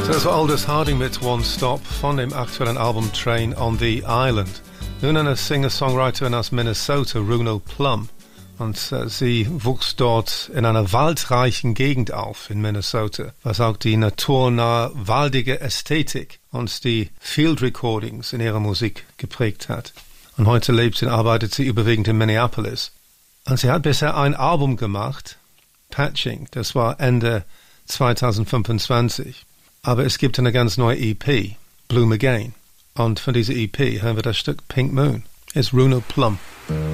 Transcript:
Das war Aldous Harding mit One Stop von dem aktuellen Album Train on the Island. Nun eine Singer-Songwriterin aus Minnesota, Runo Plum. Und sie wuchs dort in einer waldreichen Gegend auf in Minnesota, was auch die naturnahe, waldige Ästhetik und die Field Recordings in ihrer Musik geprägt hat. Und heute lebt und arbeitet sie überwiegend in Minneapolis. Und sie hat bisher ein Album gemacht, Patching, das war Ende 2025. Aber es gibt eine ganz neue EP, Bloom Again. Und von dieser EP hören wir das Stück Pink Moon. Ist Runo Plum.